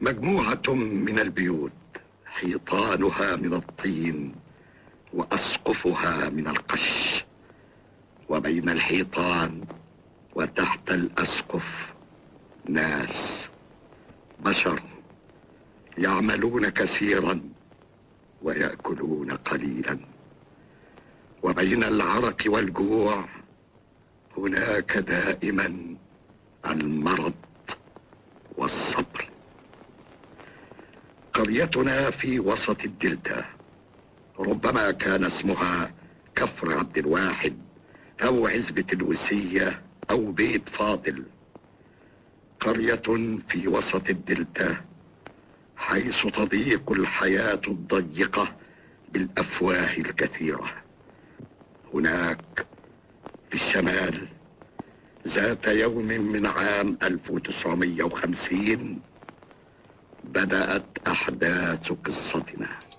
مجموعة من البيوت حيطانها من الطين وأسقفها من القش، وبين الحيطان وتحت الأسقف ناس بشر يعملون كثيرا ويأكلون قليلا، وبين العرق والجوع هناك دائما المرض والصبر. قريتنا في وسط الدلتا، ربما كان اسمها كفر عبد الواحد أو عزبة الوسية أو بيت فاضل. قرية في وسط الدلتا حيث تضيق الحياة الضيقة بالأفواه الكثيرة. هناك في الشمال ذات يوم من عام 1950 بدأت أحداث قصتنا.